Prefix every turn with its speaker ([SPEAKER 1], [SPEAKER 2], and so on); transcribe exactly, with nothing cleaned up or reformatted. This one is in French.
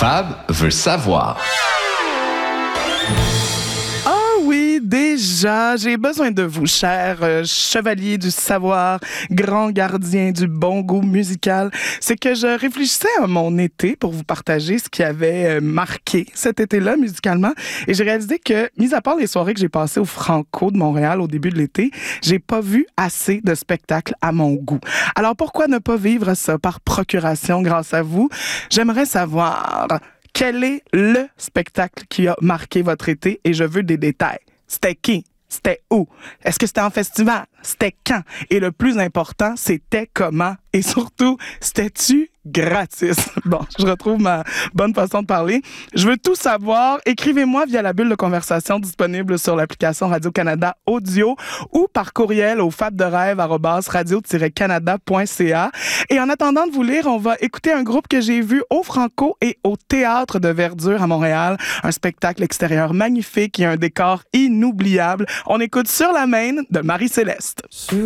[SPEAKER 1] Fab veut savoir.
[SPEAKER 2] Oui, déjà, j'ai besoin de vous, chers euh, chevaliers du savoir, grands gardiens du bon goût musical. C'est que je réfléchissais à mon été pour vous partager ce qui avait euh, marqué cet été-là musicalement. Et j'ai réalisé que, mis à part les soirées que j'ai passées au Franco de Montréal au début de l'été, j'ai pas vu assez de spectacles à mon goût. Alors pourquoi ne pas vivre ça par procuration grâce à vous? J'aimerais savoir... Quel est le spectacle qui a marqué votre été? Et je veux des détails. C'était qui? C'était où? Est-ce que c'était en festival? C'était quand? Et le plus important, c'était comment? Et surtout, c'était-tu gratis? Bon, je retrouve ma bonne façon de parler. Je veux tout savoir. Écrivez-moi via la bulle de conversation disponible sur l'application Radio-Canada Audio ou par courriel au fabderêve arobase radio tiret canada point c a. Et en attendant de vous lire, on va écouter un groupe que j'ai vu au Franco et au Théâtre de Verdure à Montréal. Un spectacle extérieur magnifique et un décor inoubliable. On écoute Sur la Main de Marie-Céleste.